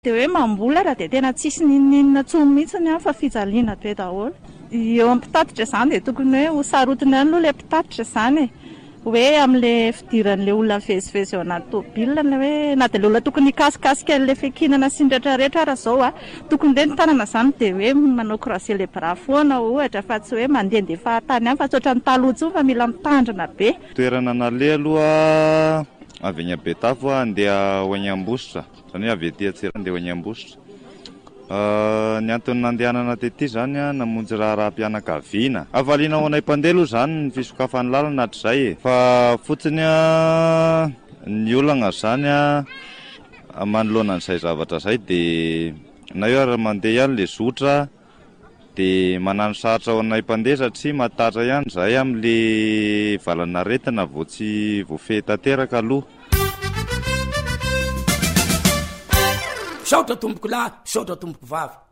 Dia hoe mambola raha dia tena tsisy ninninina tsony mihitsy fa fijaliana be daholo. Eo amin'ny mpitatitra izany dia tokony hoe ho sarotiny ihany aloha ilay mpitatitra izany hoe amin'ilay fidiran'ilay olona mivezivezy ao anaty tomobilina hoe na dia ilay olona tokony hikasikasika an'ilay fiakinana sy ny rehetrarehetra ara izao tokony ilay ny tanana izany dia hoe manao croiser les bras foana ohatra fa tsy hoe mandehandeha fahatany ihany fa tsy ohatran'ny taloha intsony fa mila mitandrina be. Toerana naleha aloha avy any Betafo andeha ho any Ambositra, izany hoe avy etỳ Antsirabe andeha ho any Ambositra. Ny antony nandehanana tetỳ zany namonjy raharaham-pianakaviana. Avaliana ao anay mpandeha aloha zany ny fisokafan'ny lalana hatrizay fa fotsiny ny olana zany manoloana an'izay zavatra izay dia na eo ary mandeha ihany ilay zotra dia manano sarotra ao anay mpandeha satria matatra ihany izay amin'ilay valana aretina vao tsy voafehy tanteraka aloha. Saotra tomboko lahy, saotra tomboko vavy.